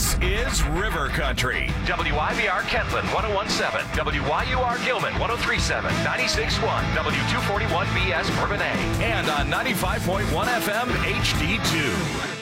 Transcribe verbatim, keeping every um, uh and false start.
This is River Country. W I B R Kentland one oh one point seven, W Y U R Gilman one oh three point seven, ninety-six point one, W two forty-one B S Bourbonnais, And on ninety-five point one F M H D two.